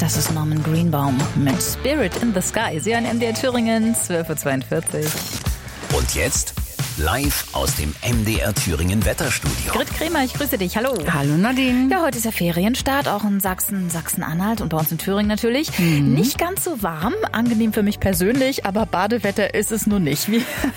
Das ist Norman Greenbaum mit Spirit in the Sky. Sie hören MDR Thüringen, 12.42 Uhr. Und jetzt live aus dem MDR Thüringen Wetterstudio. Grit Kremer, ich grüße dich. Hallo. Hallo Nadine. Ja, heute ist ja Ferienstart, auch in Sachsen, Sachsen-Anhalt und bei uns in Thüringen natürlich. Nicht ganz so warm, angenehm für mich persönlich, aber Badewetter ist es nur nicht.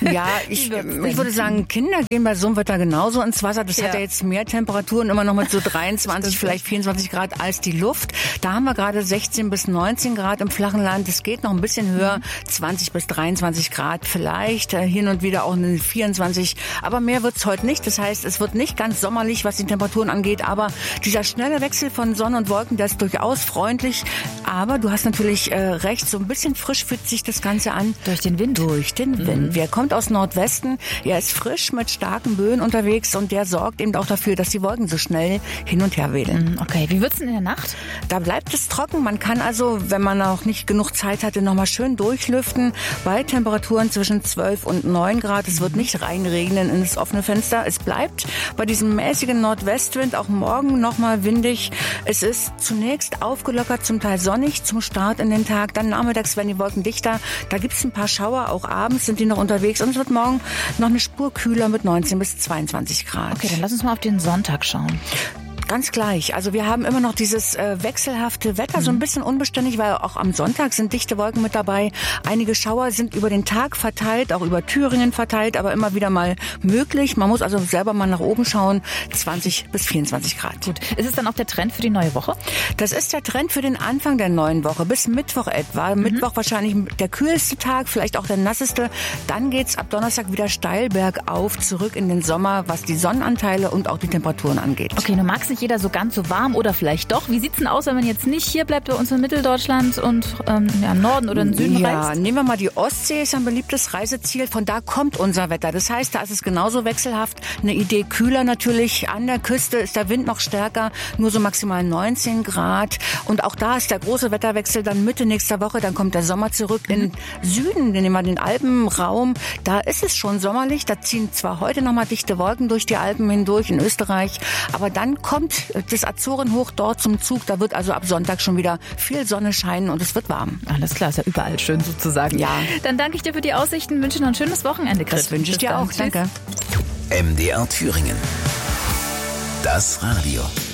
Ich würde sagen, Kinder gehen bei so einem Wetter genauso ins Wasser. Das hat ja jetzt mehr Temperaturen, immer noch mit so 23, vielleicht 24 Grad als die Luft. Da haben wir gerade 16 bis 19 Grad im flachen Land. Es geht noch ein bisschen höher, 20 bis 23 Grad vielleicht, hin und wieder auch eine 24. Aber mehr wird's heute nicht. Das heißt, es wird nicht ganz sommerlich, was die Temperaturen angeht. Aber dieser schnelle Wechsel von Sonne und Wolken, der ist durchaus freundlich. Aber du hast natürlich recht, so ein bisschen frisch fühlt sich das Ganze an. Durch den Wind? Durch den Wind. Der kommt aus Nordwesten. Er ist frisch mit starken Böen unterwegs und der sorgt eben auch dafür, dass die Wolken so schnell hin und her wedeln. Okay, wie wird's denn in der Nacht? Da bleibt es trocken. Man kann also, wenn man noch nicht genug Zeit hatte, nochmal schön durchlüften. Bei Temperaturen zwischen 12 und 9 Grad. Es wird nicht reinregnen in das offene Fenster. Es bleibt bei diesem mäßigen Nordwestwind auch morgen nochmal windig. Es ist zunächst aufgelockert, zum Teil sonnig zum Start in den Tag. Dann nachmittags werden die Wolken dichter. Da gibt es ein paar Schauer. Auch abends sind die noch unterwegs. Und es wird morgen noch eine Spur kühler mit 19 bis 22 Grad. Okay, dann lass uns mal auf den Sonntag schauen. Ganz gleich. Also wir haben immer noch dieses wechselhafte Wetter, so ein bisschen unbeständig, weil auch am Sonntag sind dichte Wolken mit dabei. Einige Schauer sind über den Tag verteilt, auch über Thüringen verteilt, aber immer wieder mal möglich. Man muss also selber mal nach oben schauen, 20 bis 24 Grad. Gut. Ist es dann auch der Trend für die neue Woche? Das ist der Trend für den Anfang der neuen Woche, bis Mittwoch etwa. Mittwoch wahrscheinlich der kühlste Tag, vielleicht auch der nasseste. Dann geht's ab Donnerstag wieder steil bergauf, zurück in den Sommer, was die Sonnenanteile und auch die Temperaturen angeht. Okay, du magst nicht jeder so ganz so warm oder vielleicht doch. Wie sieht's denn aus, wenn man jetzt nicht hier bleibt bei uns in Mitteldeutschland und im Norden oder im Süden reist? Ja, nehmen wir mal die Ostsee, ist ein beliebtes Reiseziel. Von da kommt unser Wetter. Das heißt, da ist es genauso wechselhaft. Eine Idee kühler natürlich. An der Küste ist der Wind noch stärker, nur so maximal 19 Grad. Und auch da ist der große Wetterwechsel dann Mitte nächster Woche. Dann kommt der Sommer zurück in Süden, nehmen wir den Alpenraum. Da ist es schon sommerlich. Da ziehen zwar heute nochmal dichte Wolken durch die Alpen hindurch in Österreich, aber dann kommt das Azorenhoch dort zum Zug. Da wird also ab Sonntag schon wieder viel Sonne scheinen und es wird warm. Alles klar, ist ja überall schön sozusagen. Ja. Dann danke ich dir für die Aussichten, wünsche noch ein schönes Wochenende, Grit. Das wünsche ich dir auch. Tschüss. Danke. MDR Thüringen. Das Radio.